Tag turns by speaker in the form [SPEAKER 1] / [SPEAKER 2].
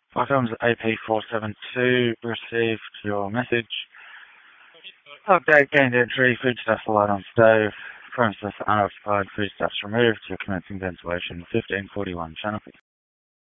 [SPEAKER 1] Welcome to AP472. Received your message. Update gained entry. Foodstuffs alight on stove. Premises unoccupied. Foodstuffs removed. You're commencing ventilation. 1541 Channel.